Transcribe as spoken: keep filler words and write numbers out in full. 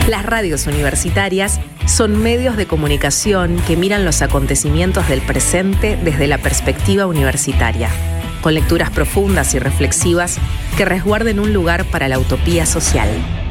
Las radios universitarias son medios de comunicación que miran los acontecimientos del presente desde la perspectiva universitaria, con lecturas profundas y reflexivas que resguarden un lugar para la utopía social.